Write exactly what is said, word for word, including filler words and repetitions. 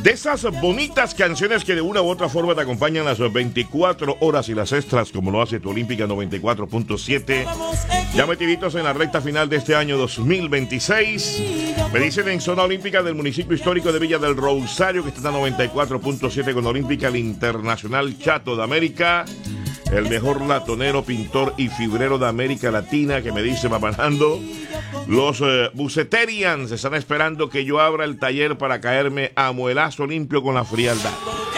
De esas bonitas canciones que de una u otra forma te acompañan las veinticuatro horas y las extras, como lo hace tu Olímpica noventa y cuatro punto siete. Ya metiditos en la recta final de este año dos mil veintiséis. Me dicen en zona olímpica del municipio histórico de Villa del Rosario, que está en noventa y cuatro punto siete con Olímpica, el internacional Chato de América, el mejor latonero, pintor y fibrero de América Latina, que me dice Papanando. Los eh, Buceterians están esperando que yo abra el taller para caerme a muelazo limpio con la frialdad.